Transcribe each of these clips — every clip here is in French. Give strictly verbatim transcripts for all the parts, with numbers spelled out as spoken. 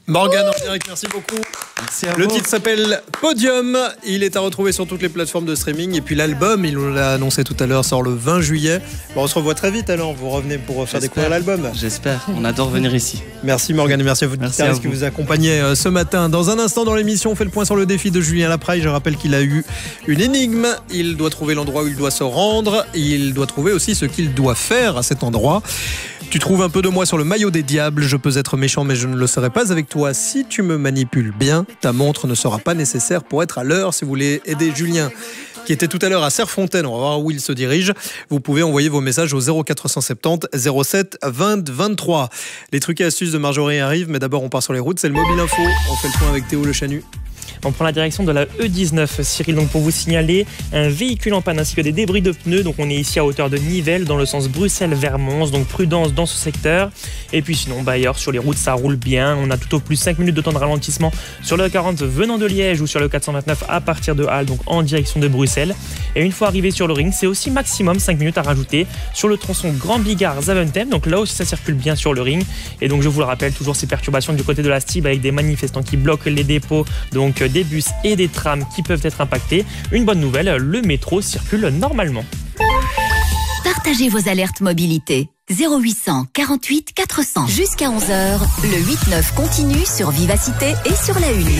Morgane en direct, merci beaucoup. Merci à Le vous. titre s'appelle Podium. Il est à retrouver sur toutes les plateformes de streaming. Et puis l'album, il nous l'a annoncé tout à l'heure, sort le vingt juillet. Bon, on se revoit très vite alors. Vous revenez pour faire J'espère. découvrir l'album. J'espère. On adore venir ici. Merci Morgane et merci à vous de Merci guitaristes à qui vous. vous accompagnez euh, ce matin. Dans un instant dans l'émission, on fait le point sur le défi de Julien Lapraille. Je rappelle qu'il a eu une énigme. Il doit trouver l'endroit où il doit se rendre. Il doit trouver aussi ce qu'il doit faire à cet endroit. Tu trouves un peu de moi sur le maillot des diables. Je peux être méchant, mais je ne le serai pas avec toi. Si tu me manipules bien, ta montre ne sera pas nécessaire pour être à l'heure. Si vous voulez aider Julien, qui était tout à l'heure à Serfontaine, on va voir où il se dirige. Vous pouvez envoyer vos messages au zéro quatre cent soixante-dix zéro sept vingt vingt-trois. Les trucs et astuces de Marjorie arrivent, mais d'abord on part sur les routes. C'est le Mobile Info. On fait le point avec Théo Le Chanu. On prend la direction de la E dix-neuf, Cyril, donc pour vous signaler un véhicule en panne ainsi que des débris de pneus. Donc on est ici à hauteur de Nivelles dans le sens Bruxelles vers Mons, donc prudence dans ce secteur. Et puis sinon, bah ailleurs sur les routes ça roule bien. On a tout au plus cinq minutes de temps de ralentissement sur le quarante venant de Liège ou sur le quatre cent vingt-neuf à partir de Halle, donc en direction de Bruxelles. Et une fois arrivé sur le ring, c'est aussi maximum cinq minutes à rajouter sur le tronçon Grand Bigard-Zaventem. Donc là aussi ça circule bien sur le ring. Et donc je vous le rappelle, toujours ces perturbations du côté de la Stib avec des manifestants qui bloquent les dépôts, donc des bus et des trams qui peuvent être impactés. Une bonne nouvelle, le métro circule normalement. Partagez vos alertes mobilité. zéro huit cent quarante-huit quatre cents. Jusqu'à onze heures, le huit neuf continue sur Vivacité et sur la Une.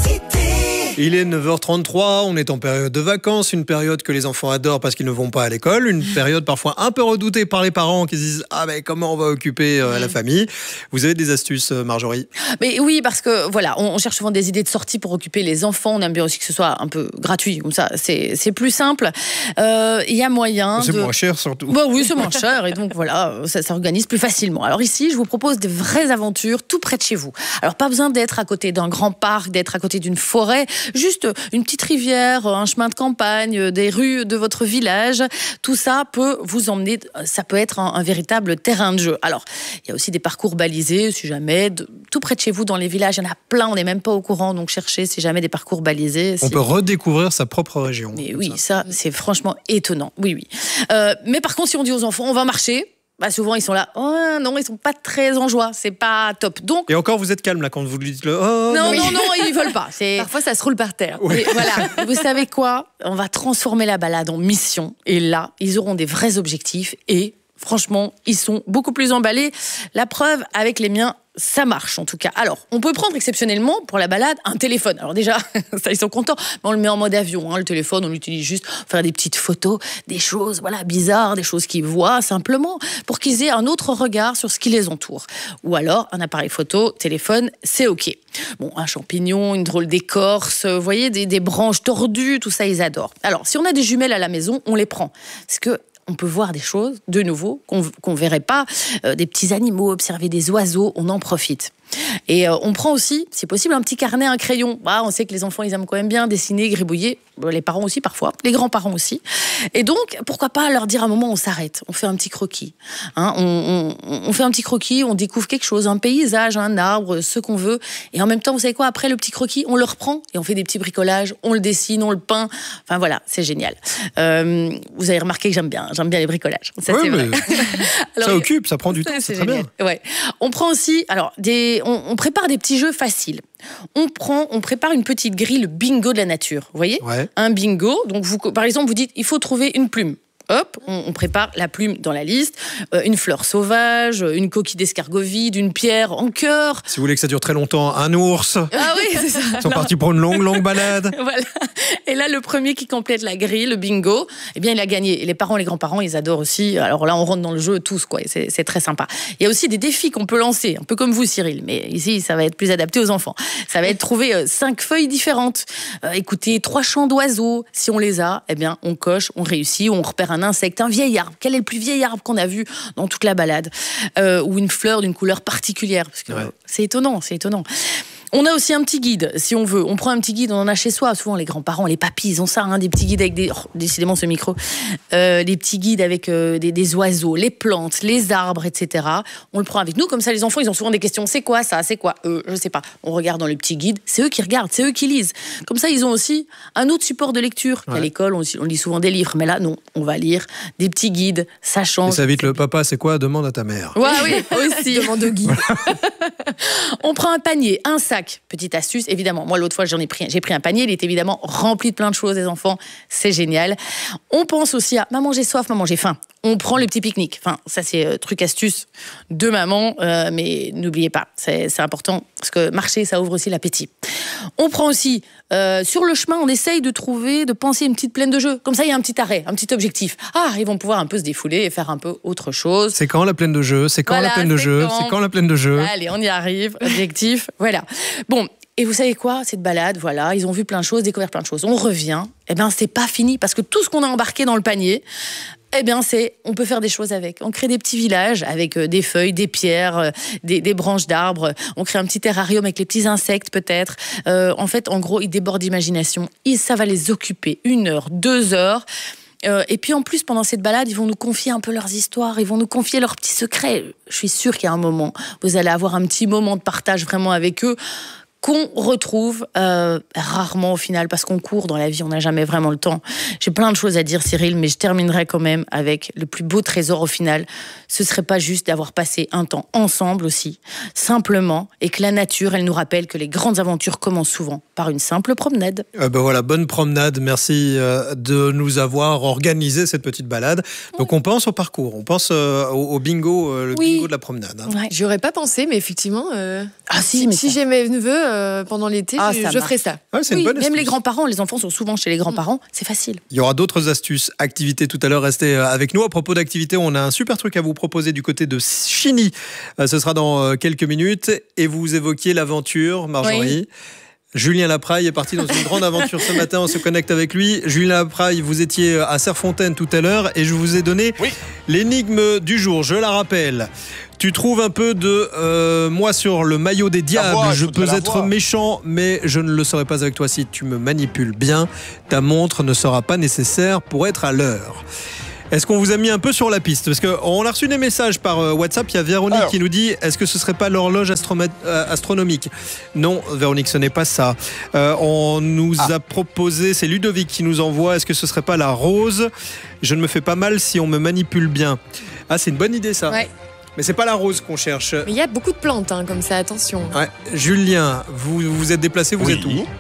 Il est neuf heures trente-trois, on est en période de vacances, une période que les enfants adorent parce qu'ils ne vont pas à l'école, une période parfois un peu redoutée par les parents qui se disent « Ah mais comment on va occuper euh, la famille ?» Vous avez des astuces, Marjorie? Mais oui, parce que voilà, on, on cherche souvent des idées de sortie pour occuper les enfants. On aime bien aussi que ce soit un peu gratuit, comme ça, c'est, c'est plus simple. Il euh, y a moyen C'est de... moins cher surtout. Bah oui, c'est moins cher et donc voilà, ça s'organise plus facilement. Alors ici, je vous propose des vraies aventures tout près de chez vous. Alors pas besoin d'être à côté d'un grand parc, d'être à côté d'une forêt, juste une petite rivière, un chemin de campagne, des rues de votre village. Tout ça peut vous emmener, ça peut être un, un véritable terrain de jeu. Alors, il y a aussi des parcours balisés, si jamais, de, tout près de chez vous dans les villages, il y en a plein, on n'est même pas au courant, donc cherchez si jamais des parcours balisés. On si... peut redécouvrir sa propre région. Mais oui, ça, ça c'est franchement étonnant. Oui, oui. Euh, mais par contre, si on dit aux enfants, on va marcher, bah souvent ils sont là, oh, non, ils sont pas très en joie, c'est pas top. Donc, et encore, vous êtes calme là quand vous lui dites le oh, non, non, non, non, ils veulent pas. C'est... Parfois, ça se roule par terre. Oui. Et voilà. Vous savez quoi? On va transformer la balade en mission. Et là, ils auront des vrais objectifs. Et franchement, ils sont beaucoup plus emballés. La preuve, avec les miens, ça marche en tout cas. Alors, on peut prendre exceptionnellement pour la balade un téléphone. Alors déjà, ça ils sont contents, mais on le met en mode avion. Hein, le téléphone, on l'utilise juste pour faire des petites photos, des choses voilà bizarres, des choses qu'ils voient simplement, pour qu'ils aient un autre regard sur ce qui les entoure. Ou alors, un appareil photo, téléphone, c'est ok. Bon, un champignon, une drôle d'écorce, vous voyez, des, des branches tordues, tout ça, ils adorent. Alors, si on a des jumelles à la maison, on les prend. Parce que on peut voir des choses, de nouveau, qu'on ne verrait pas. Euh, des petits animaux, observer des oiseaux, on en profite. Et euh, on prend aussi, si possible, un petit carnet, un crayon. Bah, on sait que les enfants, ils aiment quand même bien dessiner, gribouiller. Les parents aussi, parfois. Les grands-parents aussi. Et donc, pourquoi pas leur dire à un moment, on s'arrête. On fait un petit croquis. Hein, on, on, on fait un petit croquis, on découvre quelque chose, un paysage, un arbre, ce qu'on veut. Et en même temps, vous savez quoi? Après le petit croquis, on le reprend et on fait des petits bricolages. On le dessine, on le peint. Enfin, voilà, c'est génial. Euh, vous avez remarqué que j'aime bien. J'aime bien les bricolages. Ça, ouais, c'est vrai. Alors, ça occupe, ça prend du temps, c'est, c'est très génial. bien. Ouais. On prend aussi, alors, des, on, on prépare des petits jeux faciles. On prend, on prépare une petite grille, le bingo de la nature. Vous voyez? Ouais. Un bingo. Donc, vous, par exemple, vous dites, il faut trouver une plume. Hop, on, on prépare la plume dans la liste, euh, une fleur sauvage, une coquille d'escargot vide, une pierre en cœur. Si vous voulez que ça dure très longtemps, un ours. Ah oui, c'est ça. Ils sont partis pour une longue, longue balade. Voilà. Et là, le premier qui complète la grille, le bingo, eh bien, il a gagné. Et les parents, les grands-parents, ils adorent aussi. Alors là, on rentre dans le jeu tous, quoi. C'est, c'est très sympa. Il y a aussi des défis qu'on peut lancer, un peu comme vous, Cyril. Mais ici, ça va être plus adapté aux enfants. Ça va être trouver euh, cinq feuilles différentes, euh, écouter trois chants d'oiseaux. Si on les a, eh bien, on coche, on réussit, on repère un insecte, un vieil arbre. Quel est le plus vieil arbre qu'on a vu dans toute la balade? euh, Ou une fleur d'une couleur particulière. Parce que ouais. c'est étonnant, c'est étonnant. On a aussi un petit guide, si on veut. On prend un petit guide, on en a chez soi. Souvent, les grands-parents, les papis, ils ont ça, hein, des petits guides avec des... Oh, décidément, ce micro. Euh, des petits guides avec euh, des, des oiseaux, les plantes, les arbres, et cetera. On le prend avec nous. Comme ça, les enfants, ils ont souvent des questions. C'est quoi ça? C'est quoi euh, Je sais pas. On regarde dans le petit guide. C'est eux qui regardent, c'est eux qui lisent. Comme ça, ils ont aussi un autre support de lecture. Ouais. À l'école, on, on lit souvent des livres. Mais là, non, on va lire des petits guides. Ça change. Et ça évite le papa, c'est quoi? Demande à ta mère. Ouais, oui, aussi. Demande au guide. On prend un panier, un sac. Petite astuce, évidemment. Moi, l'autre fois, j'en ai pris, j'ai pris un panier. Il est évidemment rempli de plein de choses, les enfants. C'est génial. On pense aussi à maman, j'ai soif, maman, j'ai faim. On prend le petit pique-nique. Enfin, ça, c'est euh, truc astuce de maman. Euh, mais n'oubliez pas, c'est, c'est important. Parce que marcher, ça ouvre aussi l'appétit. On prend aussi, euh, sur le chemin, on essaye de trouver, de penser une petite plaine de jeu. Comme ça, il y a un petit arrêt, un petit objectif. Ah, ils vont pouvoir un peu se défouler et faire un peu autre chose. C'est quand la plaine de jeu? C'est quand Voilà, la plaine de c'est jeu? quand. C'est quand la plaine de jeu? Allez, on y arrive. Objectif, voilà. Bon, et vous savez quoi? Cette balade, voilà, ils ont vu plein de choses, découvert plein de choses. On revient, eh bien, c'est pas fini parce que tout ce qu'on a embarqué dans le panier, eh bien, c'est, on peut faire des choses avec. On crée des petits villages avec euh, des feuilles, des pierres, euh, des, des branches d'arbres. On crée un petit terrarium avec les petits insectes, peut-être. Euh, en fait, en gros, ils débordent d'imagination. Et ça va les occuper une heure, deux heures. Euh, et puis en plus, pendant cette balade, ils vont nous confier un peu leurs histoires, ils vont nous confier leurs petits secrets. Je suis sûre qu'il y a un moment, vous allez avoir un petit moment de partage vraiment avec eux, qu'on retrouve euh, rarement au final, parce qu'on court dans la vie, on n'a jamais vraiment le temps. J'ai plein de choses à dire, Cyril, mais je terminerai quand même avec le plus beau trésor au final. Ce serait pas juste d'avoir passé un temps ensemble aussi, simplement, et que la nature, elle nous rappelle que les grandes aventures commencent souvent par une simple promenade. Euh, ben voilà, bonne promenade. Merci euh, de nous avoir organisé cette petite balade. Donc on pense au parcours, on pense euh, au, au bingo, euh, le Oui. bingo de la promenade. Hein. Ouais. J'y aurais pas pensé, mais effectivement, euh, Ah si, si, mais si ça- j'ai mes neveux euh, pendant l'été, Ah, je, ça je marche. ferai ça. Ouais, c'est Oui, une bonne même astuce. les grands-parents, les enfants sont souvent chez les grands-parents, c'est facile. Il y aura d'autres astuces, activités tout à l'heure. Restez euh, avec nous. À propos d'activités, on a un super truc à vous proposer du côté de Chigny. Euh, Ce sera dans euh, quelques minutes. Et vous évoquiez l'aventure, Marjorie. Oui. Julien Lapraille est parti dans une grande aventure ce matin. On se connecte avec lui. Julien Lapraille, vous étiez à Serfontaine tout à l'heure et je vous ai donné Oui. l'énigme du jour. Je la rappelle. Tu trouves un peu de euh, moi sur le maillot des diables. voix, je faut te peux la être voix. méchant, mais je ne le serai pas avec toi si tu me manipules bien. Ta montre ne sera pas nécessaire pour être à l'heure. Est-ce qu'on vous a mis un peu sur la piste? Parce qu'on a reçu des messages par euh, WhatsApp. Il y a Véronique Alors. qui nous dit, est-ce que ce serait pas l'horloge astroma- euh, astronomique? Non, Véronique, ce n'est pas ça. Euh, on nous Ah. a proposé, c'est Ludovic qui nous envoie, est-ce que ce serait pas la rose? Je ne me fais pas mal si on me manipule bien. Ah, c'est une bonne idée ça. Ouais. Mais c'est pas la rose qu'on cherche. Mais il y a beaucoup de plantes hein, comme ça, attention. Ouais. Julien, vous vous êtes déplacé, vous Oui. êtes où?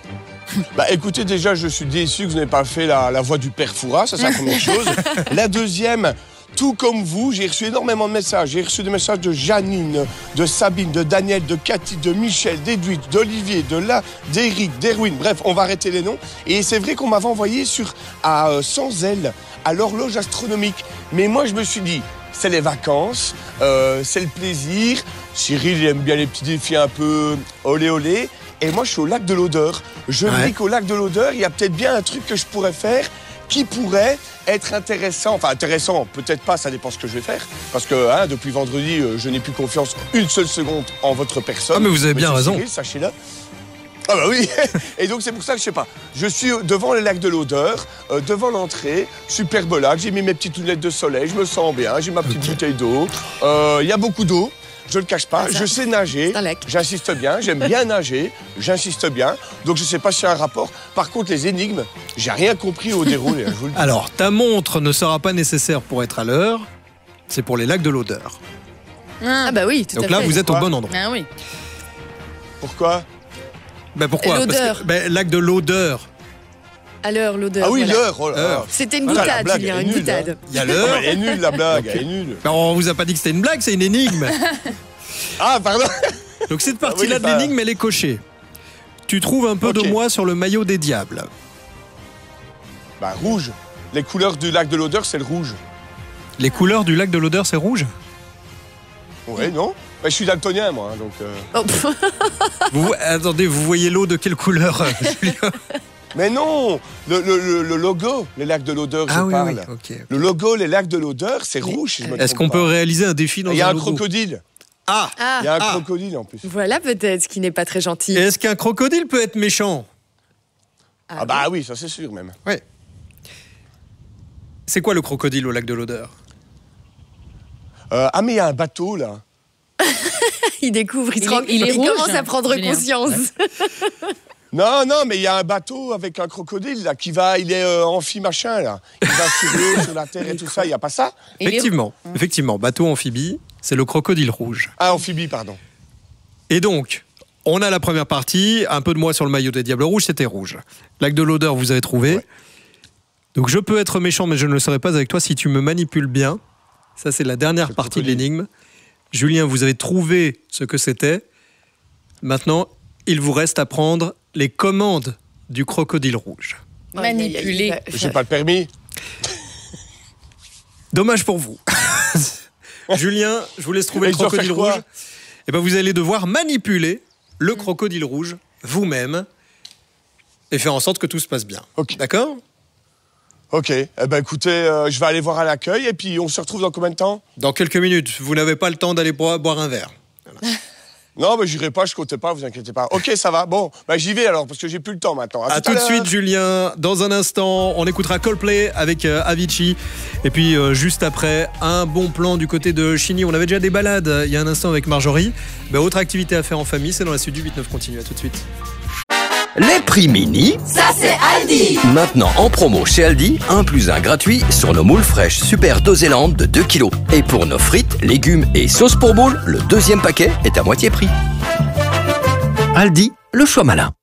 Bah écoutez, déjà, je suis déçu que vous n'ayez pas fait la, la voix du père Fouras, ça c'est la première chose. La deuxième, tout comme vous, j'ai reçu énormément de messages. J'ai reçu des messages de Janine, de Sabine, de Daniel, de Cathy, de Michel, d'Edwige, d'Olivier, de La, d'Éric, d'Erwin. Bref, on va arrêter les noms. Et c'est vrai qu'on m'avait envoyé sur, à euh, Sans Elle, à l'horloge astronomique. Mais moi, je me suis dit, c'est les vacances, euh, c'est le plaisir. Cyril, il aime bien les petits défis un peu olé olé. Et moi, je suis au lac de l'Odeur. Je me Ouais. dis qu'au lac de l'Odeur, il y a peut-être bien un truc que je pourrais faire qui pourrait être intéressant. Enfin, intéressant, peut-être pas, ça dépend ce que je vais faire. Parce que hein, depuis vendredi, euh, je n'ai plus confiance une seule seconde en votre personne. Ah, mais vous avez bien Monsieur raison. Cyril, sachez-le. Ah bah oui. Et donc c'est pour ça que je sais pas. Je suis devant le lac de l'Odeur, euh, devant l'entrée, superbe lac. J'ai mis mes petites lunettes de soleil, je me sens bien. J'ai ma petite Ok. bouteille d'eau. Euh, Il y a beaucoup d'eau. Je le cache pas. Ah, ça- Je sais nager. c'est un lac. J'insiste bien. J'aime bien nager. J'insiste bien. Donc je sais pas s'il y a un rapport. Par contre, les énigmes, j'ai rien compris au déroulé. hein, je vous le dis. Alors, ta montre ne sera pas nécessaire pour être à l'heure. C'est pour les lacs de l'Odeur. Ah bah oui, tout Donc à là, fait. vous êtes au Pourquoi bon endroit. Ah oui. Pourquoi Ben pourquoi? Et l'odeur. Parce que, ben, lac de l'Odeur. À l'heure, l'odeur. Ah oui, voilà. l'heure. Oh là là. Heure. C'était une Voilà, la boutade, blague, Julien, elle est une nulle, boutade. hein. Il y a Ah, mais l'heure. elle est nulle la blague. Elle est nulle. Ben, on vous a pas dit que c'était une blague, c'est une énigme. Ah pardon. Donc cette Ah partie-là oui, de bah- l'énigme, elle est cochée. Tu trouves un peu de Ok. moi sur le maillot des diables. Bah rouge. Les couleurs du lac de l'Odeur, c'est le rouge. Les couleurs du lac de l'Odeur, c'est rouge. Ouais, non bah, je suis daltonien, moi, hein, donc... euh, Oh, pff. Vous, attendez, vous voyez l'eau de quelle couleur, euh, Julien? Mais non le, le- le- le logo, les lacs de l'Odeur, je Ah oui, parle. oui, ok. Le logo, les lacs de l'Odeur, c'est rouge, si je me Est-ce trompe qu'on pas. peut réaliser un défi dans Il y a un un logo? crocodile. Ah, Ah, Il y a un Ah. crocodile, en plus. voilà peut-être ce qui n'est pas très gentil. Est-ce qu'un crocodile peut être méchant? Ah bah oui, ça c'est sûr, même. C'est quoi le crocodile au lac de l'Odeur? Euh, ah, mais il y a un bateau, là. Il découvre, il, Il se est- rend- il est rouge, commence à prendre Julien. conscience. Non, non, mais il y a un bateau avec un crocodile, là, qui va... Il est euh, amphi-machin, là. Il va sur l'eau, sur la terre et tout ça. Il n'y a pas ça? Il est- Effectivement, effectivement, bateau amphibie, c'est le crocodile rouge. Ah, amphibie, pardon. Et donc, on a la première partie, un peu de moi sur le maillot des Diables Rouges, c'était rouge. Lac de l'odeur, vous avez trouvé. Ouais. Donc je peux être méchant, mais je ne le serai pas avec toi si tu me manipules bien. Ça, c'est la dernière partie de l'énigme. Julien, vous avez trouvé ce que c'était. Maintenant, il vous reste à prendre les commandes du crocodile rouge. Manipuler. J'ai pas le permis. Dommage pour vous. Julien, je vous laisse trouver Et le crocodile rouge. Et ben, vous allez devoir manipuler le crocodile rouge vous-même et faire en sorte que tout se passe bien. Okay. D'accord ? Ok. Eh ben, écoutez, euh, je vais aller voir à l'accueil et puis on se retrouve dans combien de temps ? Dans quelques minutes. Vous n'avez pas le temps d'aller boire, boire un verre. Voilà. Non, mais j'irai pas, je comptais pas, vous inquiétez pas. Ok, ça va. Bon, bah, j'y vais alors, parce que j'ai plus le temps maintenant. À, à tout, tout de suite, Julien. Dans un instant, on écoutera Coldplay avec euh, Avicii. Et puis, euh, juste après, un bon plan du côté de Chigny. On avait déjà des balades euh, il y a un instant avec Marjorie. Bah, autre activité à faire en famille, c'est dans la suite du huit neuf continue. À tout de suite. Les prix mini, ça c'est Aldi. Maintenant en promo chez Aldi, un plus un gratuit sur nos moules fraîches Super Doséland de deux kilos. Et pour nos frites, légumes et sauces pour moules, le deuxième paquet est à moitié prix. Aldi, le choix malin.